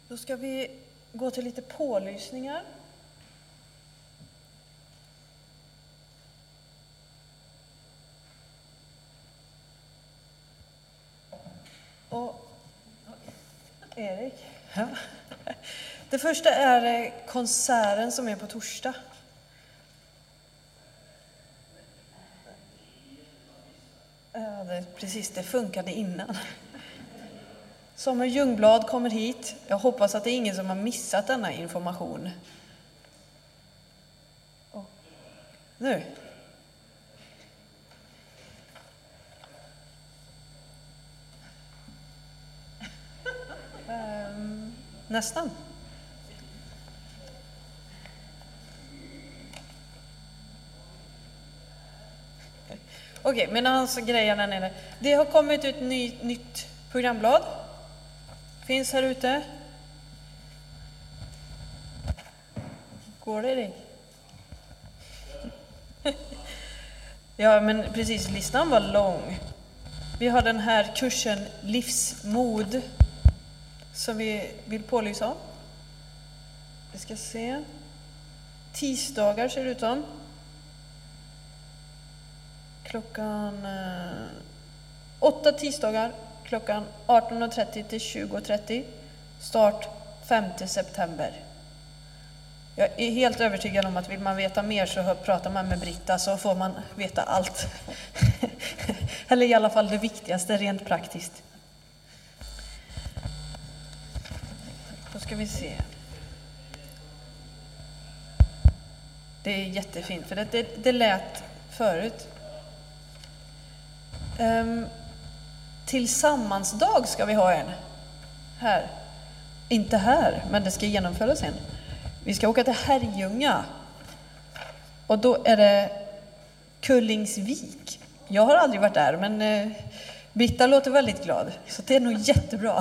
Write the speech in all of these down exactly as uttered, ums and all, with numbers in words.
Då ska vi gå till lite pålysningar. Och Erik. Ja. Det första är konserten som är på torsdag. Ja, det, precis, det funkade innan. Sommer Ljungblad kommer hit. Jag hoppas att det är ingen som har missat denna information. Oh. Nu. um, nästan. Okej, okay, men hans grejer där nere. Det har kommit ut ny, nytt programblad. Finns här ute. Går det, Erik? Ja, men precis, listan var lång. Vi har den här kursen Livsmod som vi vill pålysa om. Vi ska se. Tisdagar ser det ut som. Klockan eh, åtta tisdagar. Klockan arton trettio till tjugo trettio. Start femte september. Jag är helt övertygad om att vill man veta mer så pratar man med Britta så får man veta allt. Eller i alla fall det viktigaste rent praktiskt. Då ska vi se. Det är jättefint för det, det, det lät förut. Um, Tillsammansdag ska vi ha en. Här. Inte här, men det ska genomföras en. Vi ska åka till Herrljunga. Och då är det Kullingsvik. Jag har aldrig varit där, men eh, Britta låter väldigt glad. Så det är nog jättebra.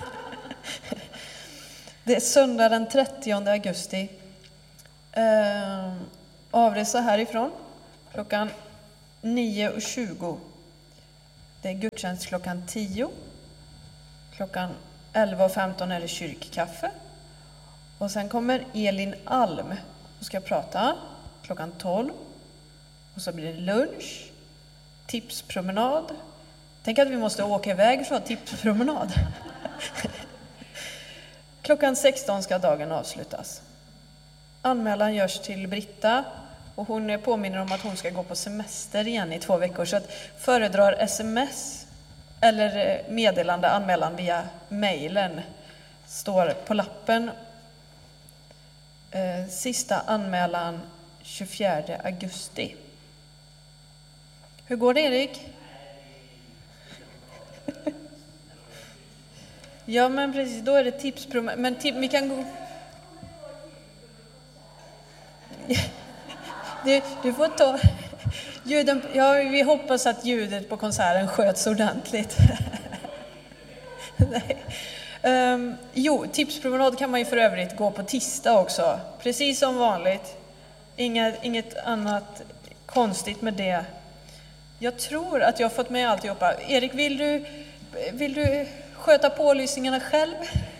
Det är söndag den trettionde augusti. Eh, avresa härifrån. Klockan nio och tjugo. Det är gudstjänst klockan tio. Klockan elva och femton är det kyrkkaffe. Och sen kommer Elin Alm och ska prata klockan tolv. Och så blir det lunch. Tipspromenad. Tänk att vi måste åka iväg för att tipspromenad. Klockan sexton ska dagen avslutas. Anmälan görs till Britta. Och hon påminner om att hon ska gå på semester igen i två veckor. Så att föredrar sms eller meddelande anmälan via mejlen. Står på lappen. Eh, sista anmälan tjugofjärde augusti. Hur går det, Erik? Ja, men precis. Då är det tipspromenad. Men tip, vi kan gå... Du, du får ta ljuden. Ja, vi hoppas att ljudet på konserten sköts ordentligt. Nej. Um, jo, tipspromenad kan man ju för övrigt gå på tisdag också. Precis som vanligt. Inget, inget annat konstigt med det. Jag tror att jag har fått med alltihopa. Erik, vill du, vill du sköta pålysningarna själv?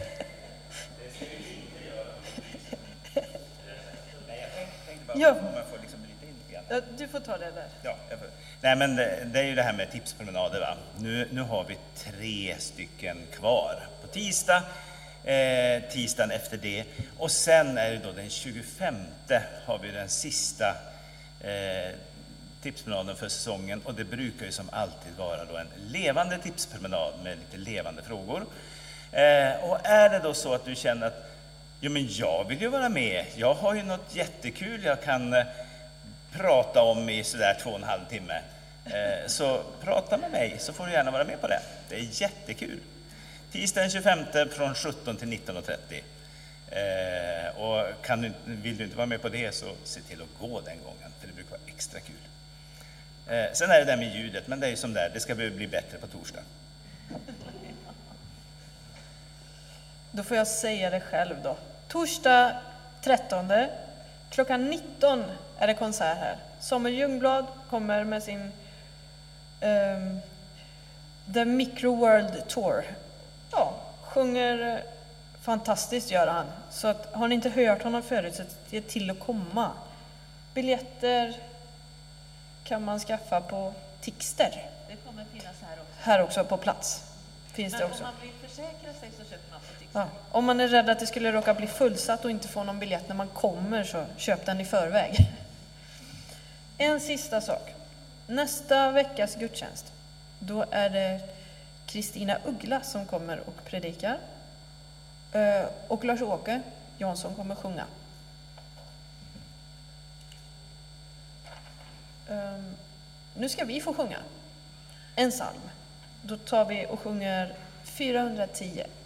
Ja. Ja, du får ta det där. Ja, jag får. Nej, men det, det är ju det här med tipspromenader, va? Nu, nu har vi tre stycken kvar på tisdag, eh, tisdagen efter det. Och sen är det då den tjugofemte har vi den sista eh, tipspromenaden för säsongen. Och det brukar ju som alltid vara då en levande tipspromenad med lite levande frågor. Eh, och är det då så att du känner att jo, men jag vill ju vara med. Jag har ju något jättekul jag kan eh, prata om i sådär två och en halv timme. Eh, så prata med mig så får du gärna vara med på det. Det är jättekul. Tisdag den tjugofemte från sjutton till nitton och trettio. Eh, och kan du, vill du inte vara med på det så se till att gå den gången. För det brukar vara extra kul. Eh, sen är det där med ljudet. Men det är ju som där. Det ska bli bättre på torsdag. Då får jag säga det själv då. Torsdag trettonde klockan nitton är det konsert här. Sommer Ljungblad kommer med sin um, The Micro World Tour. Ja, sjunger Fantastiskt gör han. Så att, har ni inte hört honom förut så det är till att komma. Biljetter kan man skaffa på Tixter. Det kommer finnas här också. Här också på plats. Finns Men det också. om man vill försäkra sig så köper man på Tixter. Ja. Om man är rädd att det skulle råka bli fullsatt och inte få någon biljett när man kommer så köp den i förväg. En sista sak. Nästa veckas gudstjänst, då är det Kristina Uggla som kommer och predikar. Eh, Och Lars-Åke Jansson kommer sjunga. Um, nu ska vi få sjunga en psalm. Då tar vi och sjunger fyrahundratio.